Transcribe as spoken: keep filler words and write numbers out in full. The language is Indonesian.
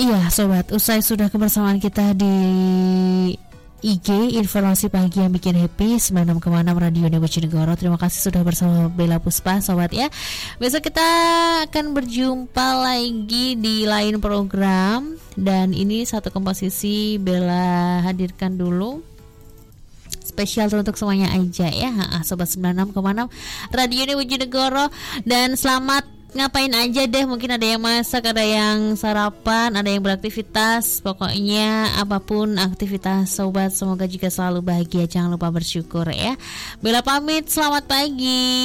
Iya sobat, usai sudah kebersamaan kita di I G Informasi Pagi yang Bikin Happy sembilan puluh enam koma enam Radio Bojonegoro. Terima kasih sudah bersama Bella Puspa sobat ya. Besok kita akan berjumpa lagi di lain program. Dan ini satu komposisi Bella hadirkan dulu spesial untuk semuanya aja ya, ha, sobat sembilan puluh enam koma enam Radio Bojonegoro. Dan selamat ngapain aja deh, mungkin ada yang masak, ada yang sarapan, ada yang beraktivitas. Pokoknya apapun aktivitas sobat, semoga juga selalu bahagia, jangan lupa bersyukur ya. Bella pamit, selamat pagi.